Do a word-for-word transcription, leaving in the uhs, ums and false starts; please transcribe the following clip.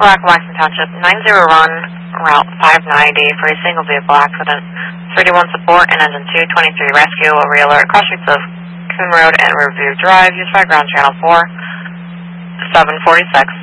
Waxman Township, nine zero one, Route five ninety for a single vehicle accident. thirty-one support and engine two twenty-three rescue will re-alert cross streets of Coon Road and Riverview Drive, used by ground channel four, seven forty-six.